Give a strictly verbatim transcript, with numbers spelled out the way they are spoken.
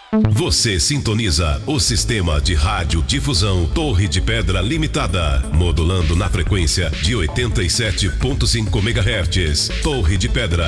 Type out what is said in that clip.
Você sintoniza o sistema de radiodifusão Torre de Pedra Limitada, modulando na frequência de oitenta e sete ponto cinco megahertz. Torre de Pedra.